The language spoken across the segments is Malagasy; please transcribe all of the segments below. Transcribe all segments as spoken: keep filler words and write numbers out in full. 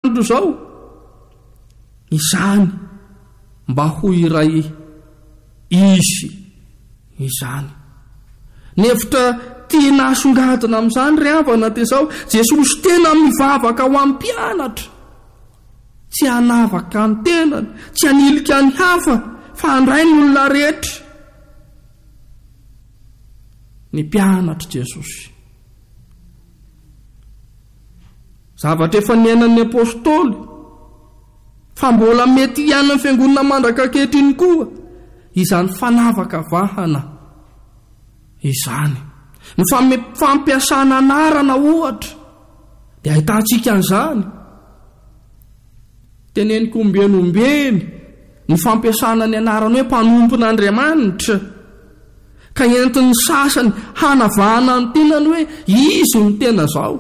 andro zao izany mba ho iray izy izany. Nefitra tiana asongadina amin'izany ry havana dia izao, Jesosy tena mivavaka ho amin'ny mpianatra, tsy hanavaka ny tenany, tsy hanilika ny hafa, fa handray ny olona rehetra. Ny mpianatra Jesosy. Zavatra efa niainan'ny apôstôly, fa mbola mety ihany amin'ny fiangonana mandraka ankehitriny koa, izany fanavaka vahana izany. Ny fampiasana anarana ohatra dia ahitantsika an'izany. Teneniko ombenombeny ny fampiasana ny anarana hoe mpanompon'Andriamanitra, ka entin'ny sasany hanavahana ny tenany hoe izy ny tena zao.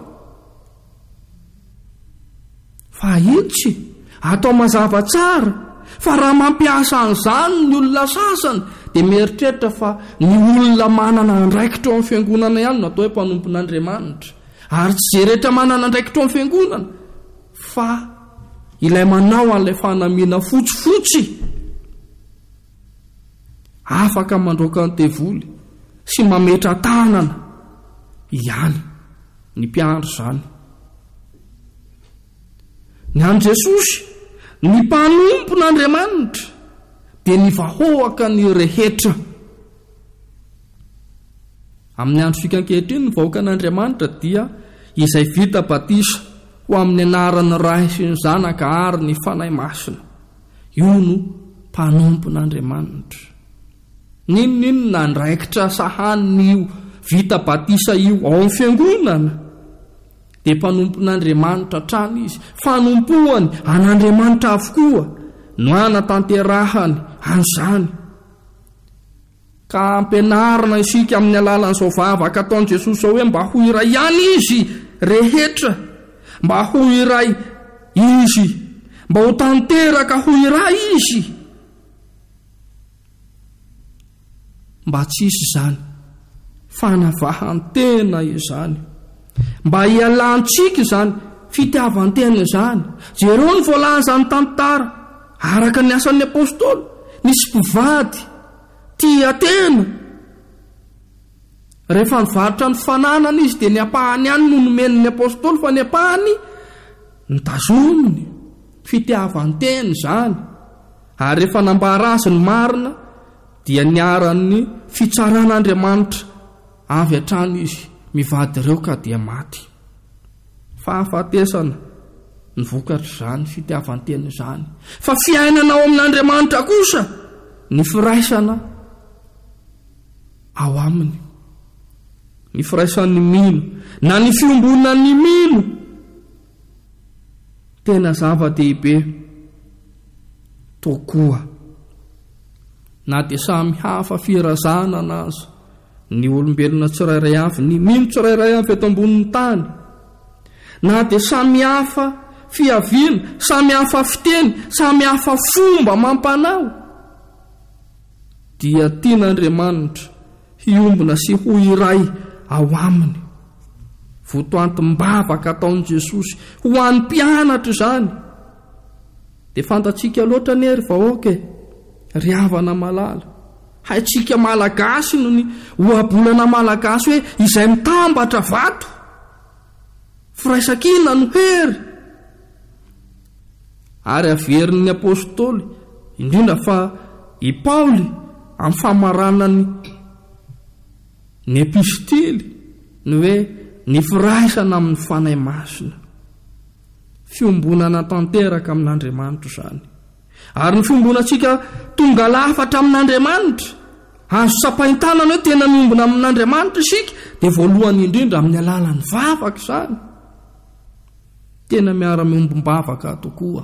Fa itsy atao mazava tsara fa raha mampiasa an'izany ny olona sasany dia mieritreritra fa ny olona manana andraikitra amin'ny fiangonana ihany no atao hoe mpanompon'Andriamanitra, ary tsy izay rehetra manana andraikitra amin'ny fiangonana, fa ilay manao an'ilay fanamiana fotsifotsy afaka mandroaka ny tevoly sy mametra tanana ihany ny mpiandro izany. Ny an' Jesosy ny mpanompon'Andriamanitra dia ny vahoaka ny rehetra. Amin'ny andro fikankehitriny ny vahoaka an'Andriamanitra dia izay vita batisa ho amin'ny anaran'ny Ray sy ny Zanaka ary ny fanahy masina. Io no mpanompon'Andriamanitra. Ninonino na andraikitra sahaniny io vita batisa io ao amin'ny fiangonana dia mpanompon'Andriamanitra trany izy, fanompohany an'Andriamanitra avokoa no anatanterahany an'izany. Ka ampianarina isika amin'ny alalan'izao vavaka ataon'i Jesosy zao hoe mba ho iray ihany izy rehetra, mba ho iray izy, mba ho tanteraka ho iray izy, mba tsisy izany fanavahantena izany, mba hialantsika izany fitiavantena izany. Jereo ny voalaza ny tantara araka ny asan'ny apôstôly, nisy mpivady tia tena, rehefa nivarotra ny fananana izy dia ny apahany ihany no nomen'ny apôstôly, fa ny apahany nitazominy fitiavantena izany. Ary rehefa nambara azy ny marina dia niaran'ny fitsaran'Andriamanitra avy hatrany izy mivady ireo ka dia maty. Fahafatesana ny vokatra izany fitiavantena izany. Fa fiainana ao amin'Andriamanitra kosa ny firaisana ao aminy, ny firaisan'ny mino na ny fiombonan'ny mino, tena zava-dehibe tokoa. Na dia samy hafa firazana anazy ny olombelona tsirairay avy, ny mino tsirairay avy eto ambonin'ny tany, na dia samy hafa fiaviana, samy hafa fiteny, samy hafa fomba mampanao, dia tian'Andriamanitra hiombona sy ho iray ao aminy. Votoantim-bavaka ataon'i Jesosy ho an'ny mpianatra izany. Dia fantatsika loatra nery vahoaka ry havana malala, haitsika malagasy no ny ohabolana malagasy hoe izay mitambatra vato firaisakina no hery. Ary averin'ny apôstôly indrindra fa i Paoly amin'ny famaranany ny epistily ny hoe ny firaisana amin'ny fanahy masina, fiombonana tanteraka amin'Andriamanitra izany. Ary ny fiombonantsika tonga lafatra amin'Andriamanitra, azo sapaintanana hoe tena miombona amin'Andriamanitra isika, dia voalohany indrindra amin'ny alalan'ny vavaka izany. Tena miara-miombom-bavaka tokoa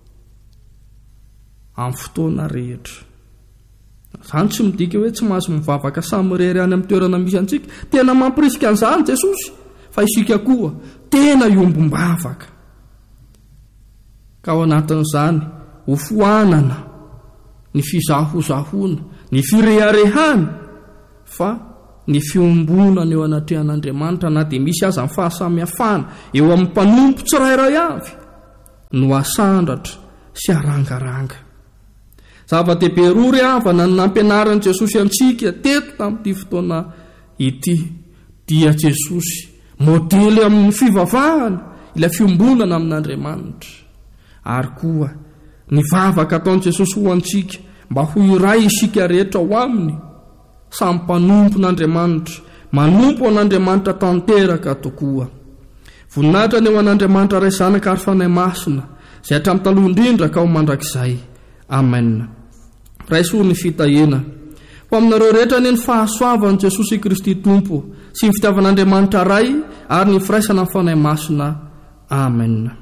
amin'ny fotoana rehetra. Izany tsy midika hoe tsy mahazo mivavaka samy rery any amin'ny toerana misy antsika, tena mampirisika an'izany Jesosy, fa isika koa tena iombom-bavaka. Ka ao anatin'izany ho foanana ny fizahozahoana, ny fireharehana, fa ny fiombonana eo anatrehan'Andriamanitra, na dia misy aza ny fahasamihafana eo amin'ny mpanompo tsirairay avy, no asandratra sy arangaranga. Zava-dehibe roa ry havana ny nampianaran'i Jesosy antsika teto tamin'ity fotoana ity dia Jesosy modely amin'ny fivavahana ilay fiombonana amin'Andriamanitra, ary koa ny vavaka ataon'i Jesosy ho antsika mba ho iray isika rehetra ho aminy, samy mpanompon'Andriamanitra, manompo an'Andriamanitra tanteraka tokoa. Voninahitra ny eo an'Andriamanitra ray zanaka ary fanahy masina izay hatramin'ny taloha indrindra ka ho mandrakizay. Amen. Raisoa ny fitahena ho aminareo rehetra ny ny fahasoavan'i Jesosy Kristy Tompo sy ny fitiavan'Andriamanitra ray ary ny firaisana amin'ny fanahy masina. Amen.